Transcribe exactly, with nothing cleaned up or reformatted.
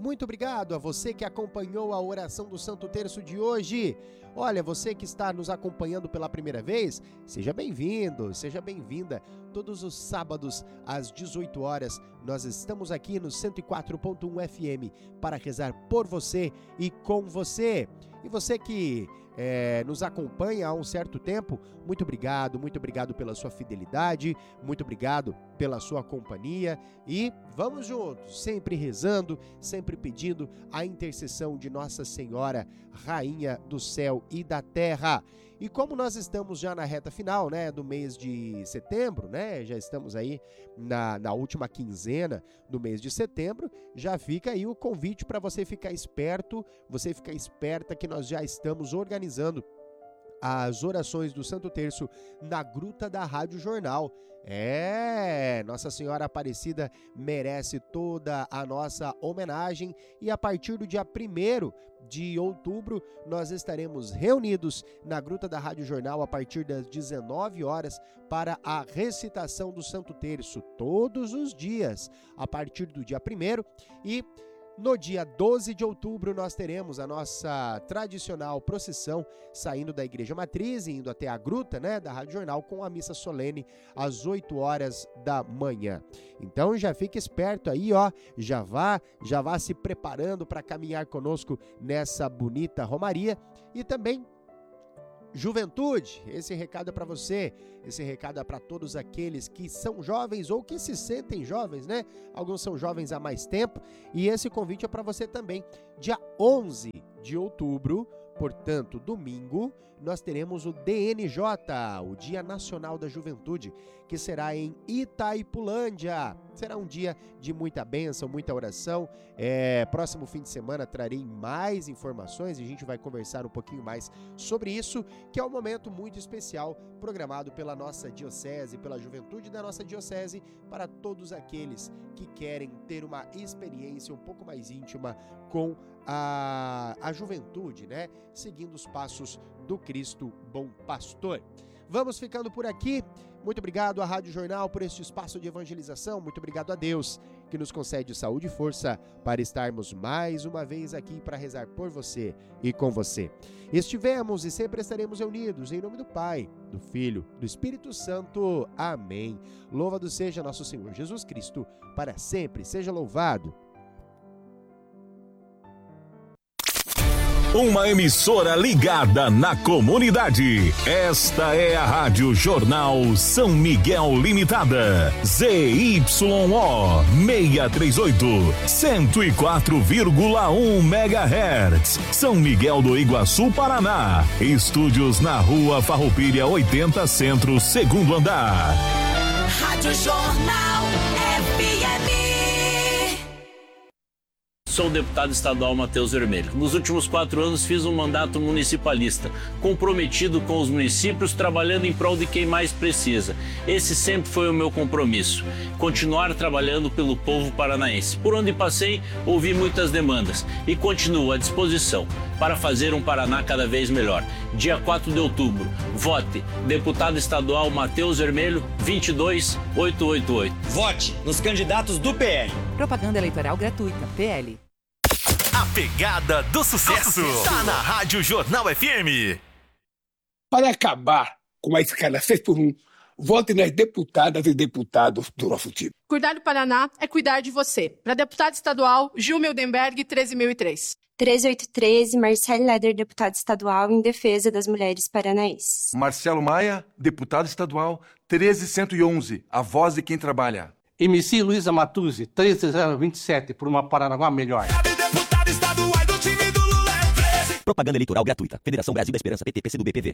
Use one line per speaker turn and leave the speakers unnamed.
Muito obrigado a você que acompanhou a oração do Santo Terço de hoje. Olha, você que está nos acompanhando pela primeira vez, seja bem-vindo, seja bem-vinda. Todos os sábados, às dezoito horas, nós estamos aqui no cento e quatro ponto um F M para rezar por você e com você. E você que é, nos acompanha há um certo tempo, muito obrigado, muito obrigado pela sua fidelidade, muito obrigado pela sua companhia e vamos juntos, sempre rezando, sempre pedindo a intercessão de Nossa Senhora, Rainha do céu e da terra. E como nós estamos já na reta final, né, do mês de setembro, né, já estamos aí na, na última quinzena do mês de setembro, já fica aí o convite para você ficar esperto, você ficar esperta que nós já estamos organizando as orações do Santo Terço na Gruta da Rádio Jornal. É, Nossa Senhora Aparecida merece toda a nossa homenagem e a partir do dia primeiro de outubro nós estaremos reunidos na Gruta da Rádio Jornal a partir das dezenove horas para a recitação do Santo Terço todos os dias a partir do dia primeiro e no dia doze de outubro nós teremos a nossa tradicional procissão saindo da Igreja Matriz e indo até a Gruta, né, da Rádio Jornal com a missa solene às oito horas da manhã. Então já fique esperto aí, ó, já vá, já vá se preparando para caminhar conosco nessa bonita romaria e também juventude, esse recado é para você, esse recado é para todos aqueles que são jovens ou que se sentem jovens, né? Alguns são jovens há mais tempo e esse convite é para você também. Dia onze de outubro, portanto, domingo, nós teremos o D N J, o Dia Nacional da Juventude, que será em Itaipulândia. Será um dia de muita bênção, muita oração. É, próximo fim de semana trarei mais informações e a gente vai conversar um pouquinho mais sobre isso, que é um momento muito especial programado pela nossa diocese, pela juventude da nossa diocese, para todos aqueles que querem ter uma experiência um pouco mais íntima com a, a juventude, né? Seguindo os passos do Cristo Bom Pastor. Vamos ficando por aqui. Muito obrigado à Rádio Jornal por este espaço de evangelização. Muito obrigado a Deus que nos concede saúde e força para estarmos mais uma vez aqui para rezar por você e com você. Estivemos e sempre estaremos reunidos em nome do Pai, do Filho, do Espírito Santo. Amém. Louvado seja nosso Senhor Jesus Cristo, para sempre seja louvado.
Uma emissora ligada na comunidade. Esta é a Rádio Jornal São Miguel Limitada. Z Y O seiscentos e trinta e oito, cento e quatro vírgula um megahertz. São Miguel do Iguaçu, Paraná. Estúdios na Rua Farroupilha oitenta Centro, segundo andar.
Rádio Jornal F M.
Sou o deputado estadual Matheus Vermelho. Nos últimos quatro anos fiz um mandato municipalista, comprometido com os municípios, trabalhando em prol de quem mais precisa. Esse sempre foi o meu compromisso, continuar trabalhando pelo povo paranaense. Por onde passei, ouvi muitas demandas e continuo à disposição para fazer um Paraná cada vez melhor. Dia quatro de outubro, vote deputado estadual Matheus Vermelho, vinte e dois mil oitocentos e oitenta e oito.
Vote nos candidatos do P L.
Propaganda eleitoral gratuita, P L.
A pegada do sucesso está na Rádio Jornal F M.
Para acabar com a escala seis por um, vote nas deputadas e deputados do nosso time.
Cuidar do Paraná é cuidar de você. Para deputado estadual, Gil Mildenberg, treze mil e três.
treze mil oitocentos e treze, Marcelo Leder, deputado estadual em defesa das mulheres paranaenses.
Marcelo Maia, deputado estadual, treze mil cento e onze, a voz de quem trabalha.
M C Luísa Matuzzi, treze mil vinte e sete, por uma Paranaguá melhor.
Propaganda eleitoral gratuita. Federação Brasil da Esperança, P T, P C do B, P V.